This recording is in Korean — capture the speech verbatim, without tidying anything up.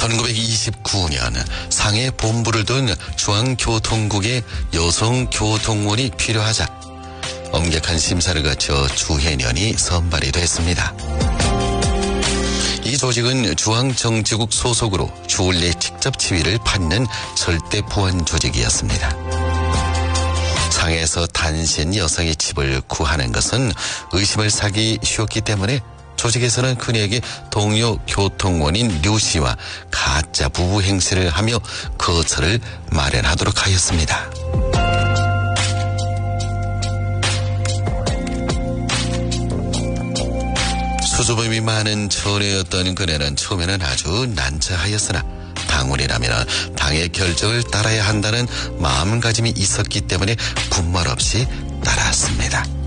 천구백이십구 년 상해 본부를 둔 중앙교통국의 여성교통원이 필요하자 엄격한 심사를 거쳐 주해년이 선발이 됐습니다. 이 조직은 중앙정치국 소속으로 주울레 직접 지위를 받는 절대 보안 조직이었습니다. 상해에서 단신 여성의 집을 구하는 것은 의심을 사기 쉬웠기 때문에 조직에서는 그녀에게 동료 교통원인 류 씨와 가짜 부부 행세를 하며 거처를 마련하도록 하였습니다. 수줍음이 많은 처녀였던 그녀는 처음에는 아주 난처하였으나 당원이라면 당의 결정을 따라야 한다는 마음가짐이 있었기 때문에 군말 없이 따랐습니다.